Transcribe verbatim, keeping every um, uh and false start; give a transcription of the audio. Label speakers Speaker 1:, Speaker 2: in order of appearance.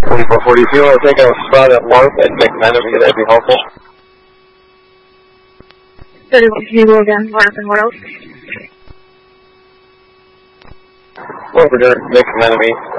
Speaker 1: twenty-four forty, if you want to take a spot at Larp and McMenemy, that'd be helpful.
Speaker 2: thirty-one, can you go again? Larp and what else?
Speaker 1: Over there, McMenemy.